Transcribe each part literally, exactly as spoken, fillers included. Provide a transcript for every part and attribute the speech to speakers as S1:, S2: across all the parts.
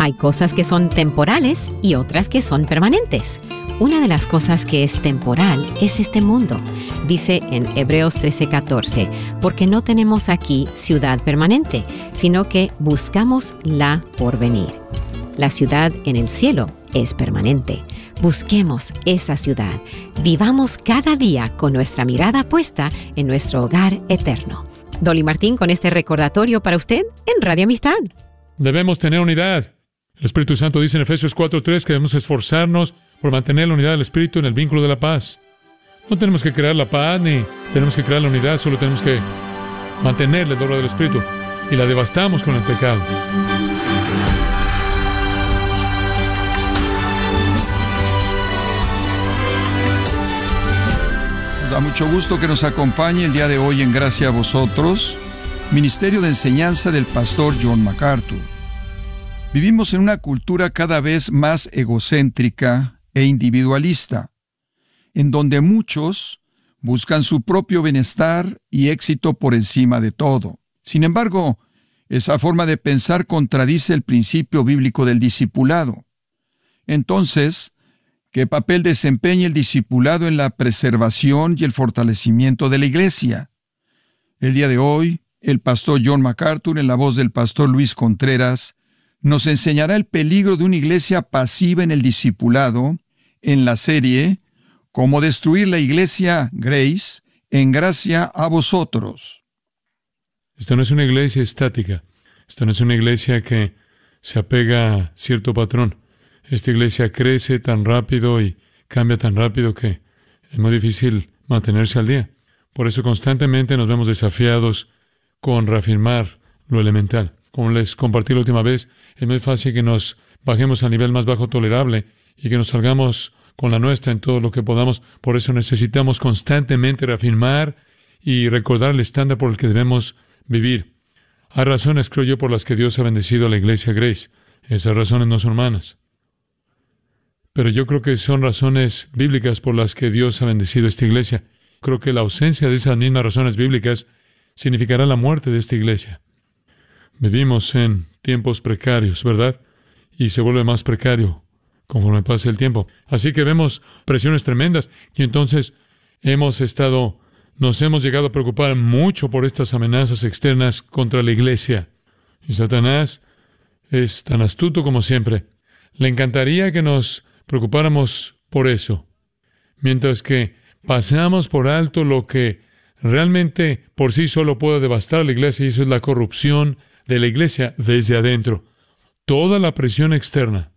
S1: Hay cosas que son temporales y otras que son permanentes. Una de las cosas que es temporal es este mundo. Dice en Hebreos trece catorce, porque no tenemos aquí ciudad permanente, sino que buscamos la porvenir. La ciudad en el cielo es permanente. Busquemos esa ciudad. Vivamos cada día con nuestra mirada puesta en nuestro hogar eterno. Dolly Martín con este recordatorio para usted en Radio Amistad.
S2: Debemos tener unidad. El Espíritu Santo dice en Efesios cuatro tres que debemos esforzarnos por mantener la unidad del Espíritu en el vínculo de la paz. No tenemos que crear la paz ni tenemos que crear la unidad, solo tenemos que mantener la obra del Espíritu y la devastamos con el pecado.
S3: Nos da mucho gusto que nos acompañe el día de hoy en Gracia a Vosotros, Ministerio de Enseñanza del Pastor John MacArthur. Vivimos en una cultura cada vez más egocéntrica e individualista, en donde muchos buscan su propio bienestar y éxito por encima de todo. Sin embargo, esa forma de pensar contradice el principio bíblico del discipulado. Entonces, ¿qué papel desempeña el discipulado en la preservación y el fortalecimiento de la iglesia? El día de hoy, el pastor John MacArthur, en la voz del pastor Luis Contreras, nos enseñará el peligro de una iglesia pasiva en el discipulado en la serie Cómo destruir la iglesia Grace en Gracia a Vosotros.
S2: Esta no es una iglesia estática. Esta no es una iglesia que se apega a cierto patrón. Esta iglesia crece tan rápido y cambia tan rápido que es muy difícil mantenerse al día. Por eso constantemente nos vemos desafiados con reafirmar lo elemental. Como les compartí la última vez, es muy fácil que nos bajemos al nivel más bajo tolerable y que nos salgamos con la nuestra en todo lo que podamos. Por eso necesitamos constantemente reafirmar y recordar el estándar por el que debemos vivir. Hay razones, creo yo, por las que Dios ha bendecido a la iglesia Grace. Esas razones no son humanas. Pero yo creo que son razones bíblicas por las que Dios ha bendecido a esta iglesia. Creo que la ausencia de esas mismas razones bíblicas significará la muerte de esta iglesia. Vivimos en tiempos precarios, ¿verdad? Y se vuelve más precario conforme pasa el tiempo. Así que vemos presiones tremendas y entonces hemos estado, nos hemos llegado a preocupar mucho por estas amenazas externas contra la iglesia. Y Satanás es tan astuto como siempre. Le encantaría que nos preocupáramos por eso, mientras que pasamos por alto lo que realmente por sí solo puede devastar a la iglesia, y eso es la corrupción de la iglesia desde adentro. Toda la presión externa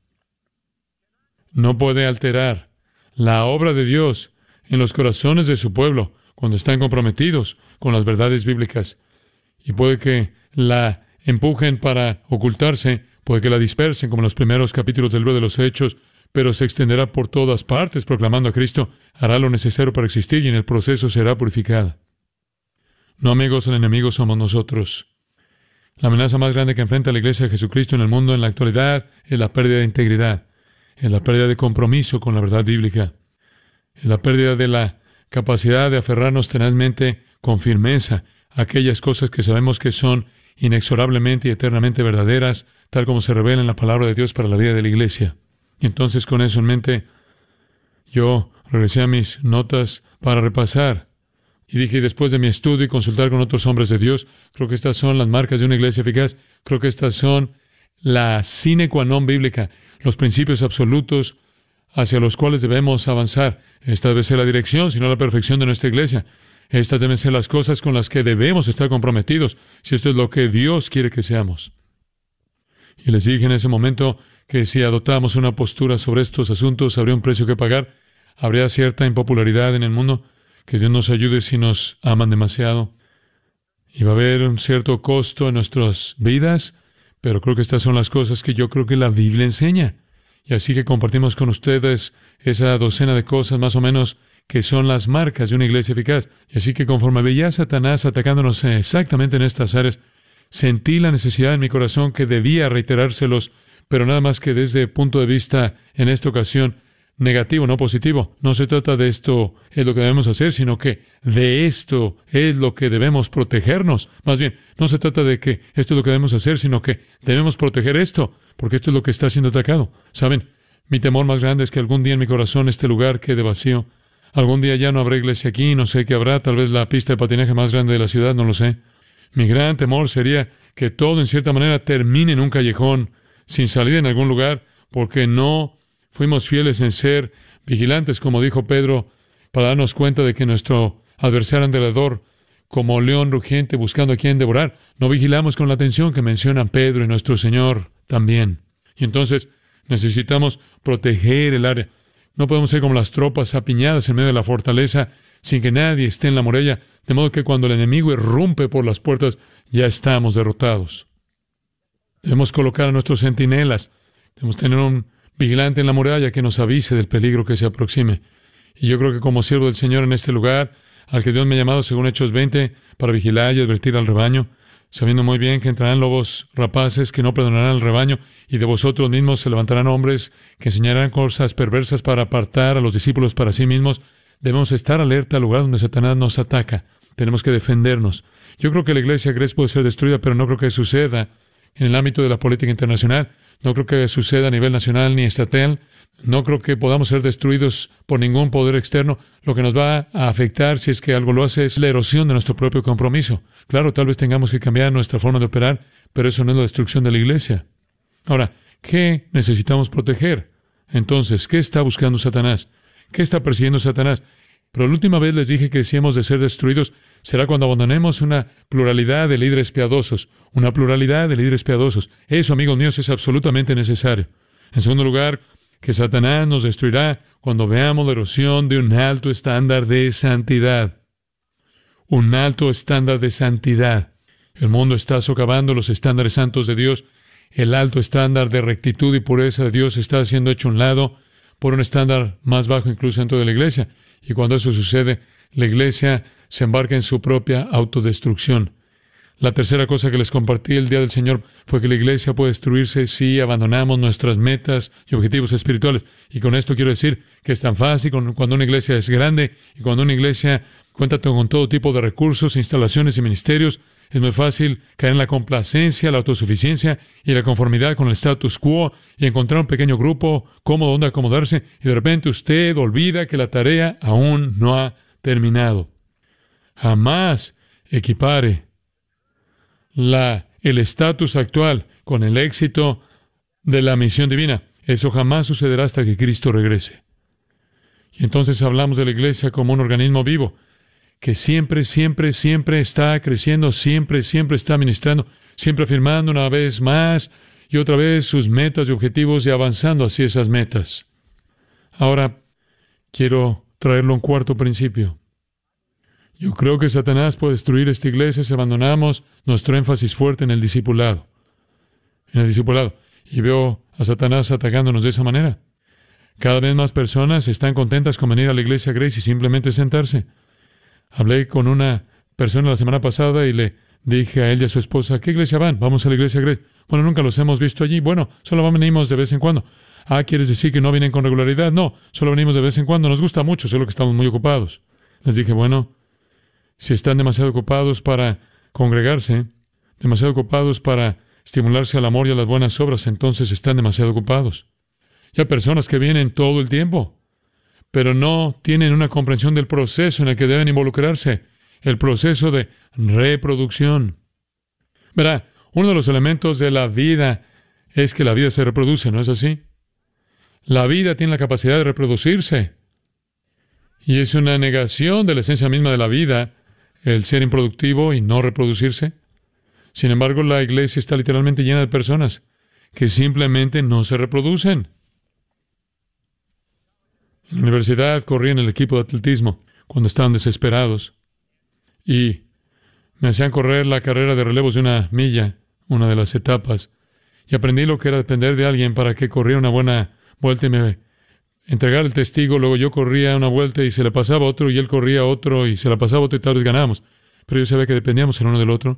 S2: no puede alterar la obra de Dios en los corazones de su pueblo cuando están comprometidos con las verdades bíblicas. Y puede que la empujen para ocultarse, puede que la dispersen como en los primeros capítulos del libro de los Hechos, pero se extenderá por todas partes proclamando a Cristo, hará lo necesario para existir y en el proceso será purificada. No, amigos, el enemigo somos nosotros. La amenaza más grande que enfrenta la iglesia de Jesucristo en el mundo en la actualidad es la pérdida de integridad, es la pérdida de compromiso con la verdad bíblica, es la pérdida de la capacidad de aferrarnos tenazmente con firmeza a aquellas cosas que sabemos que son inexorablemente y eternamente verdaderas, tal como se revela en la palabra de Dios para la vida de la iglesia. Y entonces, con eso en mente, yo regresé a mis notas para repasar. Y dije, después de mi estudio y consultar con otros hombres de Dios, creo que estas son las marcas de una iglesia eficaz. Creo que estas son la sine qua non bíblica, los principios absolutos hacia los cuales debemos avanzar. Esta debe ser la dirección, sino la perfección de nuestra iglesia. Estas deben ser las cosas con las que debemos estar comprometidos, si esto es lo que Dios quiere que seamos. Y les dije en ese momento que si adoptábamos una postura sobre estos asuntos, habría un precio que pagar, habría cierta impopularidad en el mundo, que Dios nos ayude si nos aman demasiado, y va a haber un cierto costo en nuestras vidas, pero creo que estas son las cosas que yo creo que la Biblia enseña. Y así que compartimos con ustedes esa docena de cosas más o menos que son las marcas de una iglesia eficaz. Y así que conforme veía a Satanás atacándonos exactamente en estas áreas, sentí la necesidad en mi corazón que debía reiterárselos, pero nada más que desde el punto de vista, en esta ocasión, negativo, no positivo. No se trata de esto es lo que debemos hacer, sino que de esto es lo que debemos protegernos. Más bien, no se trata de que esto es lo que debemos hacer, sino que debemos proteger esto, porque esto es lo que está siendo atacado. ¿Saben? Mi temor más grande es que algún día en mi corazón este lugar quede vacío. Algún día ya no habrá iglesia aquí, no sé qué habrá, tal vez la pista de patinaje más grande de la ciudad, no lo sé. Mi gran temor sería que todo en cierta manera termine en un callejón, sin salida en algún lugar, porque no fuimos fieles en ser vigilantes, como dijo Pedro, para darnos cuenta de que nuestro adversario alrededor, como león rugiente buscando a quien devorar, no vigilamos con la atención que mencionan Pedro y nuestro Señor también. Y entonces necesitamos proteger el área. No podemos ser como las tropas apiñadas en medio de la fortaleza sin que nadie esté en la muralla, de modo que cuando el enemigo irrumpe por las puertas, ya estamos derrotados. Debemos colocar a nuestros centinelas. Debemos tener un vigilante en la muralla que nos avise del peligro que se aproxime. Y yo creo que como siervo del Señor en este lugar, al que Dios me ha llamado según Hechos veinte, para vigilar y advertir al rebaño, sabiendo muy bien que entrarán lobos rapaces que no perdonarán al rebaño, y de vosotros mismos se levantarán hombres que enseñarán cosas perversas para apartar a los discípulos para sí mismos, debemos estar alerta al lugar donde Satanás nos ataca. Tenemos que defendernos. Yo creo que la iglesia Grace puede ser destruida, pero no creo que suceda en el ámbito de la política internacional. No creo que suceda a nivel nacional ni estatal. No creo que podamos ser destruidos por ningún poder externo. Lo que nos va a afectar, si es que algo lo hace, es la erosión de nuestro propio compromiso. Claro, tal vez tengamos que cambiar nuestra forma de operar, pero eso no es la destrucción de la iglesia. Ahora, ¿qué necesitamos proteger? Entonces, ¿qué está buscando Satanás? ¿Qué está persiguiendo Satanás? Pero la última vez les dije que si hemos de ser destruidos, será cuando abandonemos una pluralidad de líderes piadosos. Una pluralidad de líderes piadosos. Eso, amigos míos, es absolutamente necesario. En segundo lugar, que Satanás nos destruirá cuando veamos la erosión de un alto estándar de santidad. Un alto estándar de santidad. El mundo está socavando los estándares santos de Dios. El alto estándar de rectitud y pureza de Dios está siendo hecho a un lado por un estándar más bajo incluso dentro de la iglesia. Y cuando eso sucede, la iglesia se embarca en su propia autodestrucción. La tercera cosa que les compartí el día del Señor fue que la iglesia puede destruirse si abandonamos nuestras metas y objetivos espirituales. Y con esto quiero decir que es tan fácil cuando una iglesia es grande y cuando una iglesia cuenta con todo tipo de recursos, instalaciones y ministerios. Es muy fácil caer en la complacencia, la autosuficiencia y la conformidad con el status quo y encontrar un pequeño grupo cómodo donde acomodarse y de repente usted olvida que la tarea aún no ha terminado. Jamás equipare la, el estatus actual con el éxito de la misión divina. Eso jamás sucederá hasta que Cristo regrese. Y entonces hablamos de la iglesia como un organismo vivo que siempre, siempre, siempre está creciendo, siempre, siempre está ministrando, siempre afirmando una vez más y otra vez sus metas y objetivos y avanzando hacia esas metas. Ahora, quiero traerlo a un cuarto principio. Yo creo que Satanás puede destruir esta iglesia si abandonamos nuestro énfasis fuerte en el discipulado. En el discipulado. Y veo a Satanás atacándonos de esa manera. Cada vez más personas están contentas con venir a la iglesia Grace y simplemente sentarse. Hablé con una persona la semana pasada y le dije a él y a su esposa, ¿a qué iglesia van? Vamos a la iglesia Grace. Bueno, nunca los hemos visto allí. Bueno, solo venimos de vez en cuando. Ah, ¿quieres decir que no vienen con regularidad? No, solo venimos de vez en cuando. Nos gusta mucho, solo que estamos muy ocupados. Les dije, bueno, si están demasiado ocupados para congregarse, demasiado ocupados para estimularse al amor y a las buenas obras, entonces están demasiado ocupados. Y hay personas que vienen todo el tiempo, pero no tienen una comprensión del proceso en el que deben involucrarse, el proceso de reproducción. Verá, uno de los elementos de la vida es que la vida se reproduce, ¿no es así? La vida tiene la capacidad de reproducirse. Y es una negación de la esencia misma de la vida, el ser improductivo y no reproducirse. Sin embargo, la iglesia está literalmente llena de personas que simplemente no se reproducen. En la universidad corrí en el equipo de atletismo cuando estaban desesperados y me hacían correr la carrera de relevos de una milla, una de las etapas, y aprendí lo que era depender de alguien para que corriera una buena vuelta y me entregara el testigo. Luego yo corría una vuelta y se le pasaba otro, y él corría otro y se la pasaba otro, y tal vez ganábamos. Pero yo sabía que dependíamos el uno del otro.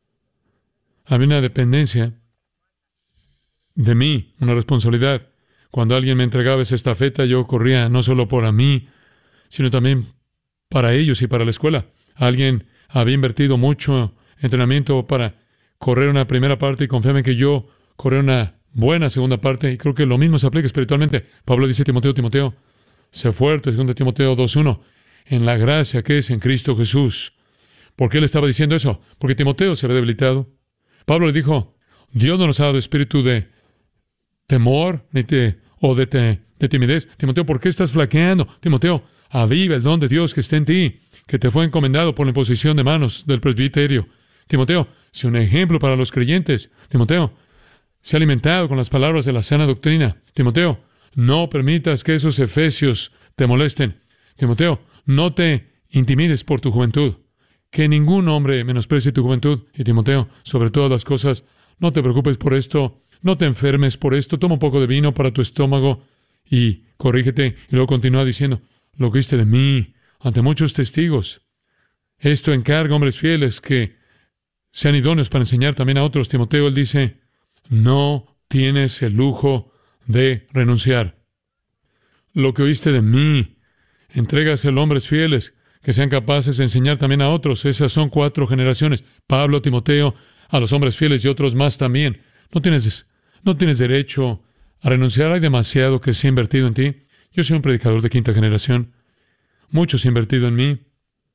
S2: Había una dependencia de mí, una responsabilidad. Cuando alguien me entregaba esa estafeta, yo corría no solo por a mí, sino también para ellos y para la escuela. Alguien había invertido mucho entrenamiento para correr una primera parte y confiaba en que yo corría una buena segunda parte, y creo que lo mismo se aplica espiritualmente. Pablo dice a Timoteo, Timoteo, sé fuerte, segundo Timoteo dos uno, en la gracia que es en Cristo Jesús. ¿Por qué le estaba diciendo eso? Porque Timoteo se había debilitado. Pablo le dijo, Dios no nos ha dado espíritu de temor ni de, o de, te, de timidez. Timoteo, ¿por qué estás flaqueando? Timoteo, aviva el don de Dios que está en ti, que te fue encomendado por la imposición de manos del presbiterio. Timoteo, sé un ejemplo para los creyentes. Timoteo, sé alimentado con las palabras de la sana doctrina. Timoteo, no permitas que esos efesios te molesten. Timoteo, no te intimides por tu juventud. Que ningún hombre menosprecie tu juventud. Y Timoteo, sobre todas las cosas, no te preocupes por esto, no te enfermes por esto, toma un poco de vino para tu estómago y corrígete. Y luego continúa diciendo, lo que viste de mí ante muchos testigos. Esto encarga a hombres fieles que sean idóneos para enseñar también a otros. Timoteo, él dice, no tienes el lujo de renunciar. Lo que oíste de mí, entrégaselo a hombres fieles que sean capaces de enseñar también a otros. Esas son cuatro generaciones. Pablo, Timoteo, a los hombres fieles y otros más también. No tienes, no tienes derecho a renunciar. Hay demasiado que se ha invertido en ti. Yo soy un predicador de quinta generación. Mucho se ha invertido en mí.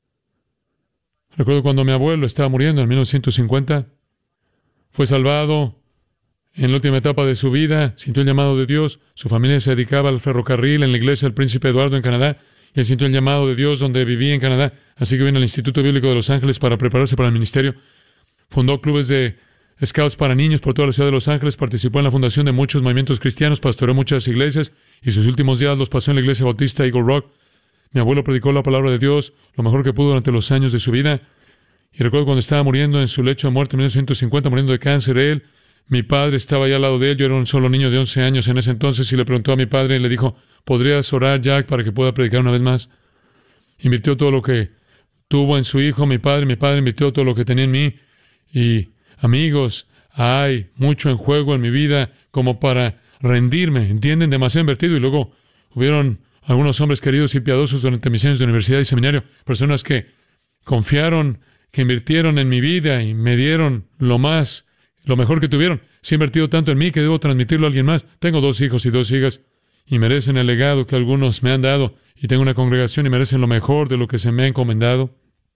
S2: Recuerdo cuando mi abuelo estaba muriendo en mil novecientos cincuenta. Fue salvado en la última etapa de su vida. Sintió el llamado de Dios. Su familia se dedicaba al ferrocarril en la iglesia del Príncipe Eduardo en Canadá. Y él sintió el llamado de Dios donde vivía en Canadá. Así que vino al Instituto Bíblico de Los Ángeles para prepararse para el ministerio. Fundó clubes de scouts para niños por toda la ciudad de Los Ángeles. Participó en la fundación de muchos movimientos cristianos. Pastoreó muchas iglesias. Y sus últimos días los pasó en la iglesia bautista Eagle Rock. Mi abuelo predicó la palabra de Dios lo mejor que pudo durante los años de su vida. Y recuerdo cuando estaba muriendo en su lecho de muerte en mil novecientos cincuenta, muriendo de cáncer, él, mi padre estaba allá al lado de él. Yo era un solo niño de once años en ese entonces y le preguntó a mi padre y le dijo, ¿podrías orar, Jack, para que pueda predicar una vez más? Invirtió todo lo que tuvo en su hijo, mi padre. Mi padre invirtió todo lo que tenía en mí. Y, amigos, hay mucho en juego en mi vida como para rendirme. ¿Entienden? Demasiado invertido. Y luego hubieron algunos hombres queridos y piadosos durante mis años de universidad y seminario. Personas que confiaron, que invirtieron en mi vida y me dieron lo más, lo mejor que tuvieron. Se ha invertido tanto en mí que debo transmitirlo a alguien más. Tengo dos hijos y dos hijas y merecen el legado que algunos me han dado. Y tengo una congregación y merecen lo mejor de lo que se me ha encomendado.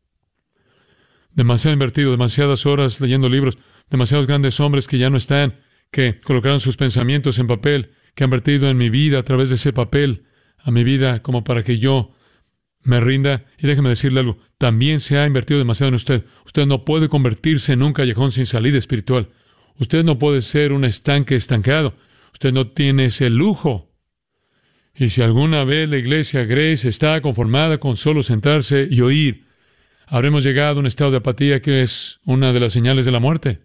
S2: Demasiado invertido, demasiadas horas leyendo libros, demasiados grandes hombres que ya no están, que colocaron sus pensamientos en papel, que han vertido en mi vida a través de ese papel, a mi vida, como para que yo me rinda. Y déjeme decirle algo, también se ha invertido demasiado en usted. Usted no puede convertirse en un callejón sin salida espiritual. Usted no puede ser un estanque estancado. Usted no tiene ese lujo. Y si alguna vez la iglesia Grace está conformada con solo sentarse y oír, habremos llegado a un estado de apatía que es una de las señales de la muerte.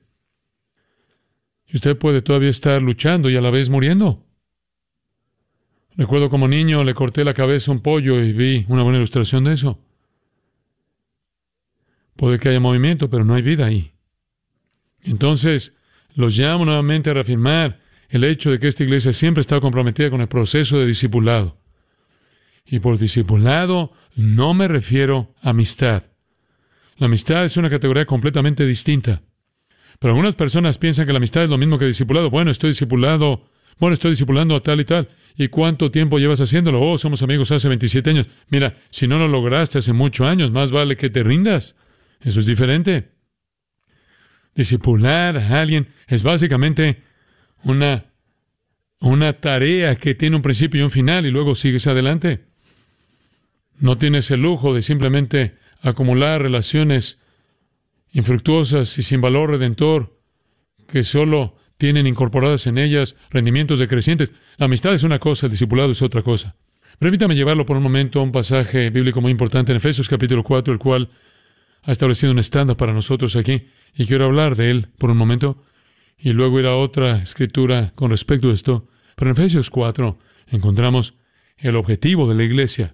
S2: Y usted puede todavía estar luchando y a la vez muriendo. Recuerdo como niño le corté la cabeza a un pollo y vi una buena ilustración de eso. Puede que haya movimiento, pero no hay vida ahí. Entonces, los llamo nuevamente a reafirmar el hecho de que esta iglesia siempre está comprometida con el proceso de discipulado. Y por discipulado no me refiero a amistad. La amistad es una categoría completamente distinta. Pero algunas personas piensan que la amistad es lo mismo que discipulado. Bueno, estoy discipulado, bueno, estoy discipulando a tal y tal. ¿Y cuánto tiempo llevas haciéndolo? Oh, somos amigos hace veintisiete años. Mira, si no lo lograste hace muchos años, más vale que te rindas. Eso es diferente. Discipular a alguien es básicamente una, una tarea que tiene un principio y un final y luego sigues adelante. No tienes el lujo de simplemente acumular relaciones infructuosas y sin valor redentor que solo tienen incorporadas en ellas rendimientos decrecientes. La amistad es una cosa, el discipulado es otra cosa. Permítame llevarlo por un momento a un pasaje bíblico muy importante en Efesios capítulo cuatro, el cual ha establecido un estándar para nosotros aquí, y quiero hablar de él por un momento, y luego ir a otra escritura con respecto a esto. Pero en Efesios cuatro encontramos el objetivo de la iglesia.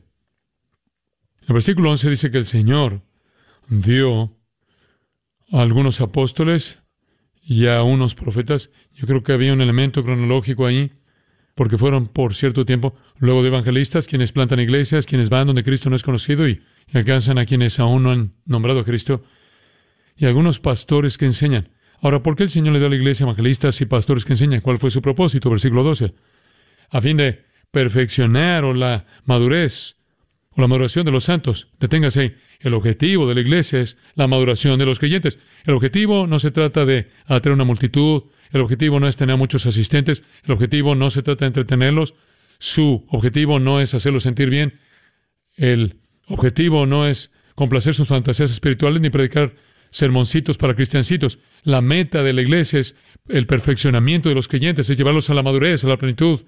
S2: El versículo once dice que el Señor dio a algunos apóstoles y a unos profetas. Yo creo que había un elemento cronológico ahí. porque fueron por cierto tiempo, luego de evangelistas, quienes plantan iglesias, quienes van donde Cristo no es conocido y, y alcanzan a quienes aún no han nombrado a Cristo, y algunos pastores que enseñan. Ahora, ¿por qué el Señor le dio a la iglesia evangelistas y pastores que enseñan? ¿Cuál fue su propósito? Versículo doce. A fin de perfeccionar o la madurez o la maduración de los santos. Deténgase ahí. El objetivo de la iglesia es la maduración de los creyentes. El objetivo no se trata de atraer una multitud. El objetivo no es tener muchos asistentes. El objetivo no se trata de entretenerlos. Su objetivo no es hacerlos sentir bien. El objetivo no es complacer sus fantasías espirituales ni predicar sermoncitos para cristiancitos. La meta de la iglesia es el perfeccionamiento de los creyentes, es llevarlos a la madurez, a la plenitud.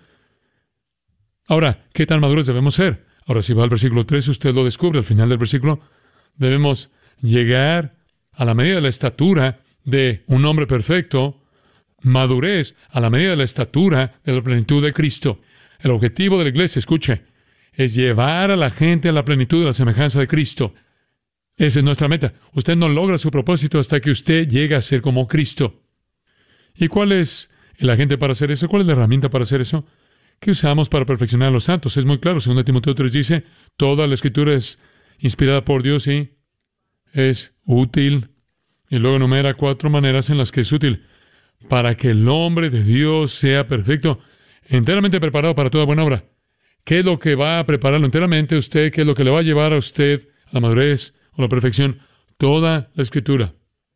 S2: Ahora, ¿qué tan maduros debemos ser? Ahora, si va al versículo tres, usted lo descubre. Al final del versículo, debemos llegar a la medida de la estatura de un hombre perfecto, madurez a la medida de la estatura de la plenitud de Cristo. El objetivo de la iglesia, escuche, es llevar a la gente a la plenitud de la semejanza de Cristo. Esa es nuestra meta. Usted no logra su propósito hasta que usted llegue a ser como Cristo. ¿Y cuál es el agente para hacer eso? ¿Cuál es la herramienta para hacer eso? ¿Qué usamos para perfeccionar a los santos? Es muy claro. Según Timoteo tres dice, toda la Escritura es inspirada por Dios y es útil. Y luego enumera cuatro maneras en las que es útil. Para que el hombre de Dios sea perfecto, enteramente preparado para toda buena obra. ¿Qué es lo que va a prepararlo enteramente a usted? ¿Qué es lo que le va a llevar a usted a la madurez o la perfección? Toda la Escritura,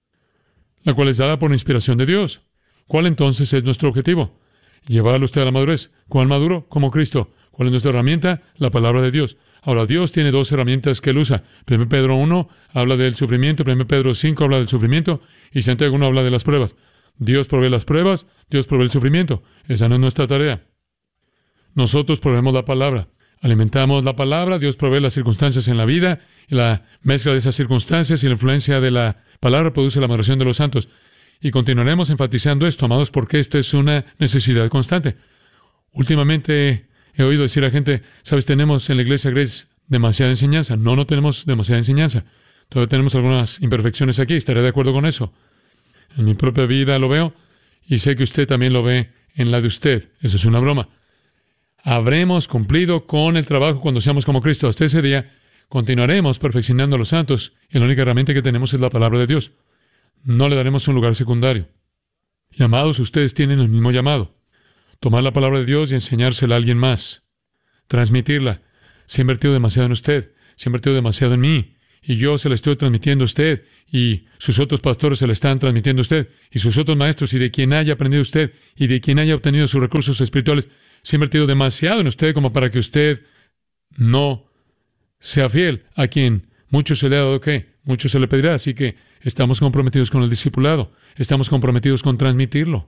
S2: la cual es dada por inspiración de Dios. ¿Cuál entonces es nuestro objetivo? Llevarlo usted a la madurez. ¿Cuál maduro? Como Cristo. ¿Cuál es nuestra herramienta? La palabra de Dios. Ahora, Dios tiene dos herramientas que Él usa. primero Pedro uno habla del sufrimiento, primero Pedro cinco habla del sufrimiento, y Santiago uno habla de las pruebas. Dios provee las pruebas, Dios provee el sufrimiento. Esa no es nuestra tarea. Nosotros proveemos la palabra. Alimentamos la palabra, Dios provee las circunstancias en la vida, y la mezcla de esas circunstancias y la influencia de la palabra produce la maduración de los santos. Y continuaremos enfatizando esto, amados, porque esta es una necesidad constante. Últimamente he oído decir a gente, sabes, tenemos en la iglesia Grace demasiada enseñanza. No, no tenemos demasiada enseñanza. Todavía tenemos algunas imperfecciones aquí, estaré de acuerdo con eso. En mi propia vida lo veo, y sé que usted también lo ve en la de usted. Eso es una broma. Habremos cumplido con el trabajo cuando seamos como Cristo. Hasta ese día continuaremos perfeccionando a los santos, y la única herramienta que tenemos es la palabra de Dios. No le daremos un lugar secundario. Y amados, ustedes tienen el mismo llamado. Tomar la palabra de Dios y enseñársela a alguien más. Transmitirla. Se ha invertido demasiado en usted. Se ha invertido demasiado en mí. Y yo se la estoy transmitiendo a usted. Y sus otros pastores se la están transmitiendo a usted. Y sus otros maestros. Y de quien haya aprendido usted. Y de quien haya obtenido sus recursos espirituales. Se ha invertido demasiado en usted como para que usted no sea fiel a quien mucho se le ha dado qué. Mucho se le pedirá. Así que estamos comprometidos con el discipulado. Estamos comprometidos con transmitirlo.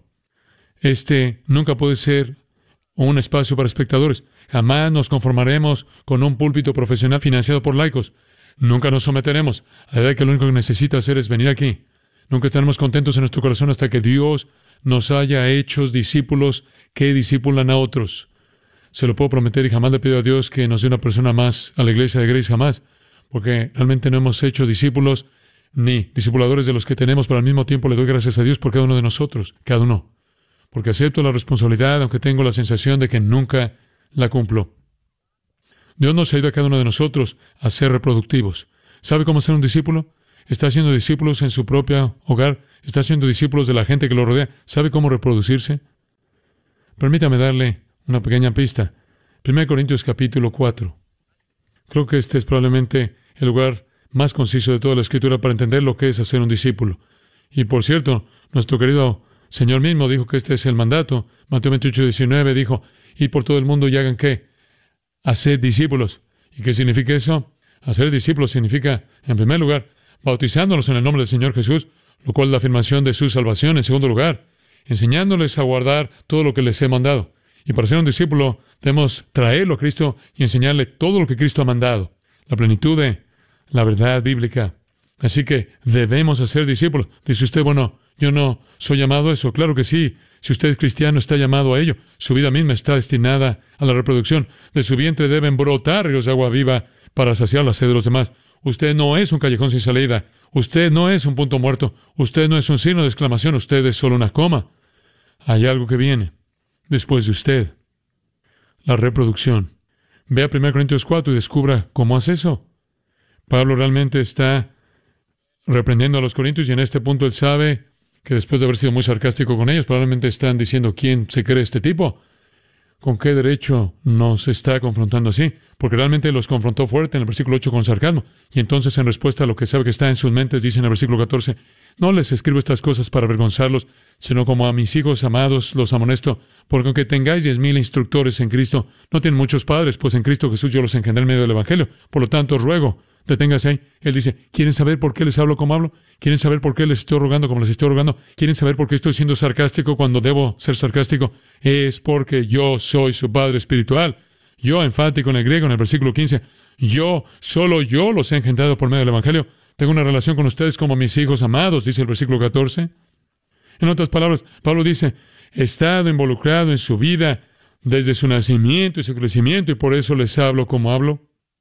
S2: Este nunca puede ser un espacio para espectadores. Jamás nos conformaremos con un púlpito profesional financiado por laicos. Nunca nos someteremos a la idea que lo único que necesita hacer es venir aquí. Nunca estaremos contentos en nuestro corazón hasta que Dios nos haya hecho discípulos que discipulan a otros. Se lo puedo prometer y jamás le pido a Dios que nos dé una persona más a la iglesia de Grace, jamás. Porque realmente no hemos hecho discípulos ni discipuladores de los que tenemos, pero al mismo tiempo le doy gracias a Dios por cada uno de nosotros, cada uno. Porque acepto la responsabilidad, aunque tengo la sensación de que nunca la cumplo. Dios nos ha ido a cada uno de nosotros a ser reproductivos. ¿Sabe cómo ser un discípulo? Está haciendo discípulos en su propio hogar. Está haciendo discípulos de la gente que lo rodea. ¿Sabe cómo reproducirse? Permítame darle una pequeña pista. primero Corintios capítulo cuatro. Creo que este es probablemente el lugar más conciso de toda la Escritura para entender lo que es hacer un discípulo. Y por cierto, nuestro querido Señor mismo dijo que este es el mandato. Mateo veintiocho, diecinueve dijo, id por todo el mundo y hagan ¿qué? Haced discípulos. ¿Y qué significa eso? Hacer discípulos significa, en primer lugar, bautizándolos en el nombre del Señor Jesús, lo cual es la afirmación de su salvación. En segundo lugar, enseñándoles a guardar todo lo que les he mandado. Y para ser un discípulo, debemos traerlo a Cristo y enseñarle todo lo que Cristo ha mandado. La plenitud de la verdad bíblica. Así que debemos hacer discípulos. Dice usted, bueno, yo no soy llamado a eso. Claro que sí. Si usted es cristiano, está llamado a ello. Su vida misma está destinada a la reproducción. De su vientre deben brotar ríos de agua viva para saciar la sed de los demás. Usted no es un callejón sin salida. Usted no es un punto muerto. Usted no es un signo de exclamación. Usted es solo una coma. Hay algo que viene después de usted. la reproducción. Ve a primera Corintios cuatro y descubra cómo hace eso. Pablo realmente está reprendiendo a los corintios y en este punto él sabe que después de haber sido muy sarcástico con ellos, probablemente están diciendo, ¿quién se cree este tipo? ¿Con qué derecho nos está confrontando así? Porque realmente los confrontó fuerte en el versículo ocho con sarcasmo. Y entonces, en respuesta a lo que sabe que está en sus mentes, dice en el versículo catorce, no les escribo estas cosas para avergonzarlos, sino como a mis hijos amados los amonesto, porque aunque tengáis diez mil instructores en Cristo, no tienen muchos padres, pues en Cristo Jesús yo los engendré en medio del Evangelio. Por lo tanto, os ruego, deténgase ahí. Él dice, ¿quieren saber por qué les hablo como hablo? ¿Quieren saber por qué les estoy rogando como les estoy rogando? ¿Quieren saber por qué estoy siendo sarcástico cuando debo ser sarcástico? Es porque yo soy su Padre espiritual. Yo, enfático en el griego, en el versículo quince, yo, solo yo los he engendrado por medio del Evangelio. Tengo una relación con ustedes como mis hijos amados, dice el versículo catorce. En otras palabras, Pablo dice, he estado involucrado en su vida desde su nacimiento y su crecimiento, y por eso les hablo como hablo.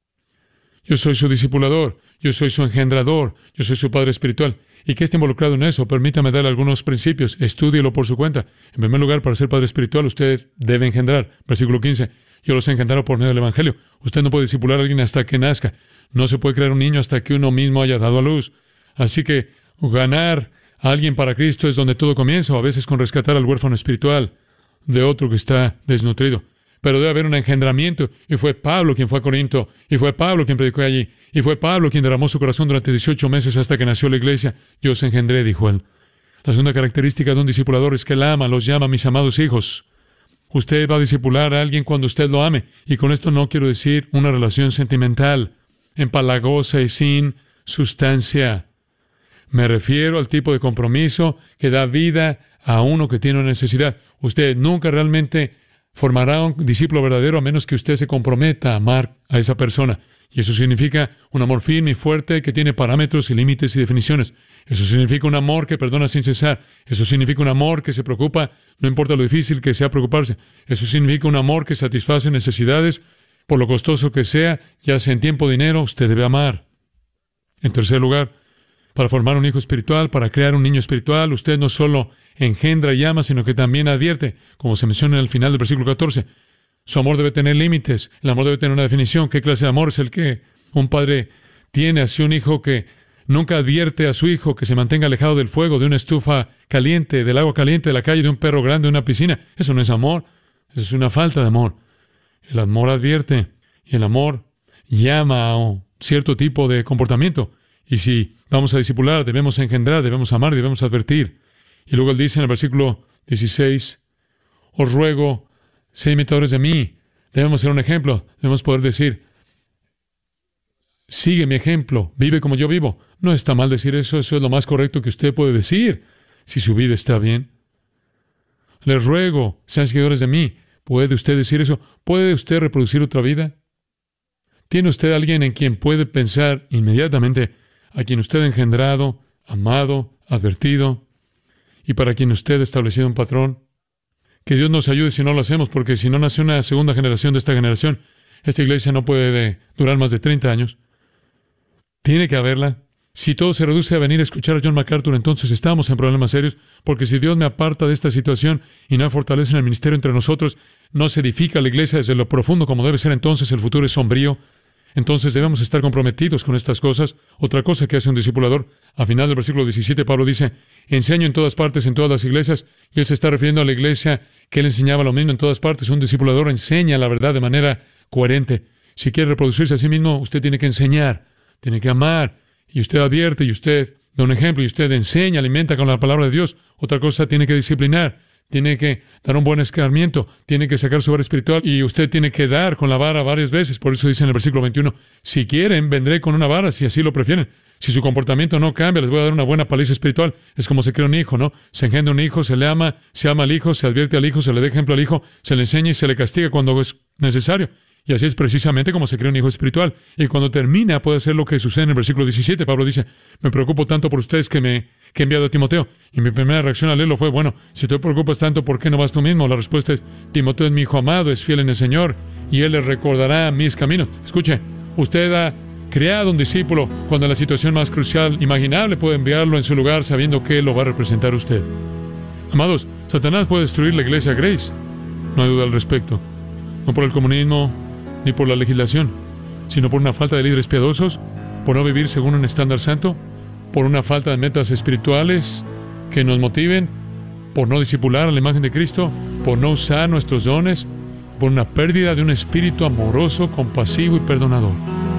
S2: Yo soy su discipulador, yo soy su engendrador, yo soy su padre espiritual. ¿Y qué está involucrado en eso? Permítame darle algunos principios. Estúdielo por su cuenta. En primer lugar, para ser padre espiritual, usted debe engendrar. Versículo quince. Yo los he engendrado por medio del Evangelio. Usted no puede discipular a alguien hasta que nazca. No se puede crear un niño hasta que uno mismo haya dado a luz. Así que ganar a alguien para Cristo es donde todo comienza, o a veces con rescatar al huérfano espiritual de otro que está desnutrido. Pero debe haber un engendramiento, y fue Pablo quien fue a Corinto, y fue Pablo quien predicó allí, y fue Pablo quien derramó su corazón durante dieciocho meses hasta que nació la iglesia. Yo os engendré, dijo él. La segunda característica de un discipulador es que él ama, los llama mis amados hijos. Usted va a discipular a alguien cuando usted lo ame, y con esto no quiero decir una relación sentimental, empalagosa y sin sustancia. Me refiero al tipo de compromiso que da vida a uno que tiene una necesidad. Usted nunca realmente formará un discípulo verdadero a menos que usted se comprometa a amar a esa persona. Y eso significa un amor firme y fuerte que tiene parámetros y límites y definiciones. Eso significa un amor que perdona sin cesar. Eso significa un amor que se preocupa, no importa lo difícil que sea preocuparse. Eso significa un amor que satisface necesidades, por lo costoso que sea, ya sea en tiempo o dinero, usted debe amar. En tercer lugar, para formar un hijo espiritual, para crear un niño espiritual, usted no solo engendra y ama, sino que también advierte, como se menciona al final del versículo catorce. Su amor debe tener límites, el amor debe tener una definición. ¿Qué clase de amor es el que un padre tiene hacia un hijo que nunca advierte a su hijo que se mantenga alejado del fuego, de una estufa caliente, del agua caliente, de la calle, de un perro grande, de una piscina? Eso no es amor, eso es una falta de amor. El amor advierte y el amor llama a un cierto tipo de comportamiento. Y si vamos a discipular, debemos engendrar, debemos amar, debemos advertir. Y luego él dice en el versículo dieciséis, os ruego, sé imitadores de mí. Debemos ser un ejemplo. Debemos poder decir, sigue mi ejemplo, vive como yo vivo. No está mal decir eso, eso es lo más correcto que usted puede decir, si su vida está bien. Les ruego, sean seguidores de mí. ¿Puede usted decir eso? ¿Puede usted reproducir otra vida? ¿Tiene usted a alguien en quien puede pensar inmediatamente, a quien usted ha engendrado, amado, advertido, y para quien usted ha establecido un patrón? Que Dios nos ayude si no lo hacemos, porque si no nace una segunda generación de esta generación, esta iglesia no puede durar más de treinta años. Tiene que haberla. Si todo se reduce a venir a escuchar a John MacArthur, entonces estamos en problemas serios, porque si Dios me aparta de esta situación y no fortalece en el ministerio entre nosotros, no se edifica la iglesia desde lo profundo como debe ser, entonces el futuro es sombrío. Entonces debemos estar comprometidos con estas cosas. Otra cosa que hace un discipulador, al final del versículo diecisiete, Pablo dice, enseño en todas partes, en todas las iglesias, y él se está refiriendo a la iglesia que él enseñaba lo mismo en todas partes. Un discipulador enseña la verdad de manera coherente. Si quiere reproducirse a sí mismo, usted tiene que enseñar, tiene que amar, y usted advierte, y usted da un ejemplo, y usted enseña, alimenta con la palabra de Dios. Otra cosa, tiene que disciplinar, tiene que dar un buen escarmiento, tiene que sacar su vara espiritual, y usted tiene que dar con la vara varias veces. Por eso dice en el versículo veintiuno, si quieren, vendré con una vara, si así lo prefieren. Si su comportamiento no cambia, les voy a dar una buena paliza espiritual. Es como se crea un hijo, ¿no? Se engendra un hijo, se le ama, se ama al hijo, se advierte al hijo, se le da ejemplo al hijo, se le enseña y se le castiga cuando es necesario. Y así es precisamente como se crea un hijo espiritual. Y cuando termina puede ser lo que sucede en el versículo diecisiete. Pablo dice, me preocupo tanto por ustedes que me que he enviado a Timoteo. Y mi primera reacción al leerlo fue, bueno, si te preocupas tanto, ¿por qué no vas tú mismo? La respuesta es, Timoteo es mi hijo amado, es fiel en el Señor, y él les recordará mis caminos. Escuche, usted ha creado un discípulo cuando en la situación más crucial imaginable puede enviarlo en su lugar sabiendo que él lo va a representar usted. Amados, Satanás puede destruir la iglesia Grace. No hay duda al respecto. no por el comunismo ni por la legislación, sino por una falta de líderes piadosos, por no vivir según un estándar santo, por una falta de metas espirituales que nos motiven, por no discipular a la imagen de Cristo, por no usar nuestros dones, por una pérdida de un espíritu amoroso, compasivo y perdonador.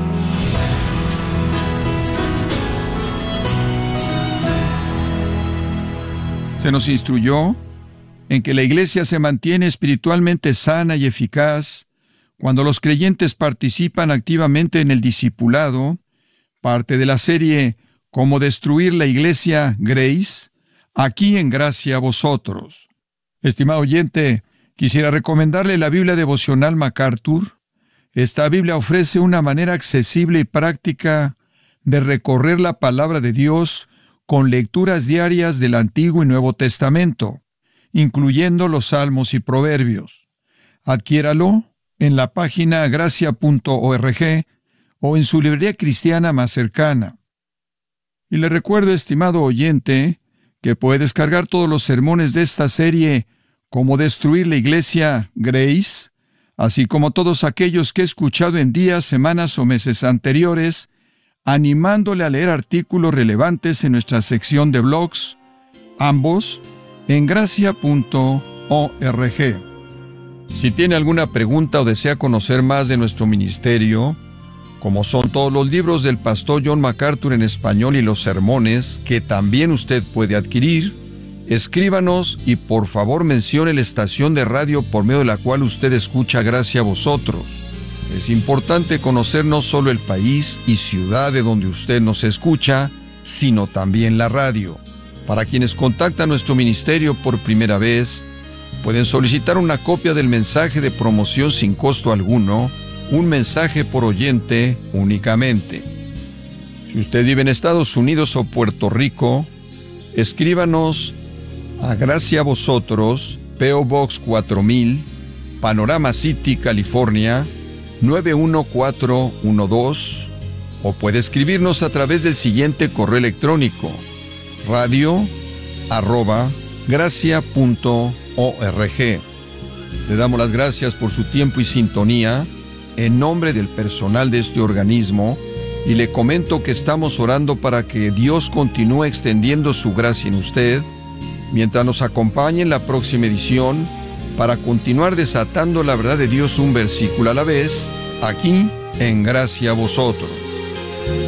S3: Se nos instruyó en que la iglesia se mantiene espiritualmente sana y eficaz cuando los creyentes participan activamente en el discipulado, parte de la serie Cómo destruir la iglesia Grace, aquí en Gracia a Vosotros. Estimado oyente, quisiera recomendarle la Biblia devocional MacArthur. Esta Biblia ofrece una manera accesible y práctica de recorrer la palabra de Dios con lecturas diarias del Antiguo y Nuevo Testamento, incluyendo los Salmos y Proverbios. Adquiéralo en la página gracia punto org o en su librería cristiana más cercana. Y le recuerdo, estimado oyente, que puede descargar todos los sermones de esta serie Cómo destruir la iglesia Grace, así como todos aquellos que he escuchado en días, semanas o meses anteriores, animándole a leer artículos relevantes en nuestra sección de blogs, ambos en gracia punto org. Si tiene alguna pregunta o desea conocer más de nuestro ministerio, como son todos los libros del pastor John MacArthur en español y los sermones que también usted puede adquirir, escríbanos y por favor mencione la estación de radio por medio de la cual usted escucha Gracia a Vosotros. Es importante conocer no solo el país y ciudad de donde usted nos escucha, sino también la radio. Para quienes contactan nuestro ministerio por primera vez, pueden solicitar una copia del mensaje de promoción sin costo alguno, un mensaje por oyente únicamente. Si usted vive en Estados Unidos o Puerto Rico, escríbanos a Gracia a Vosotros, P O Box cuatro mil, Panorama City, California, nueve uno cuatro uno dos, o puede escribirnos a través del siguiente correo electrónico: radio arroba gracia punto org. Le damos las gracias por su tiempo y sintonía en nombre del personal de este organismo y le comento que estamos orando para que Dios continúe extendiendo su gracia en usted mientras nos acompañe en la próxima edición para continuar desatando la verdad de Dios un versículo a la vez, aquí en Gracia a Vosotros.